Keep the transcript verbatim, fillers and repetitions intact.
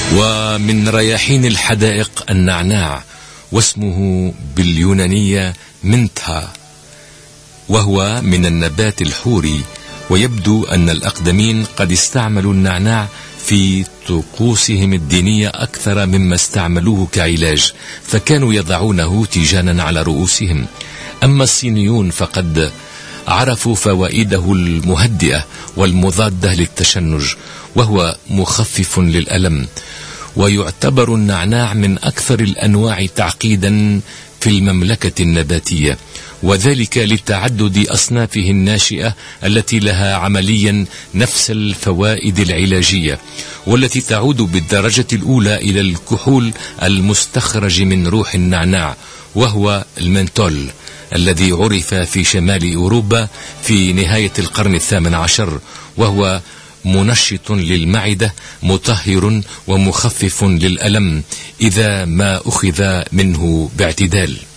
ومن رياحين الحدائق النعناع، واسمه باليونانية منتها، وهو من النبات الحوري. ويبدو أن الأقدمين قد استعملوا النعناع في طقوسهم الدينية أكثر مما استعملوه كعلاج، فكانوا يضعونه تيجانا على رؤوسهم. أما الصينيون فقد عرفوا فوائده المهدئة والمضادة للتشنج، وهو مخفف للألم. ويعتبر النعناع من أكثر الأنواع تعقيدا في المملكة النباتية، وذلك لتعدد أصنافه الناشئة التي لها عمليا نفس الفوائد العلاجية، والتي تعود بالدرجة الأولى إلى الكحول المستخرج من روح النعناع، وهو المنتول الذي عرف في شمال أوروبا في نهاية القرن الثامن عشر، وهو منشط للمعدة مطهر ومخفف للألم إذا ما أخذ منه باعتدال.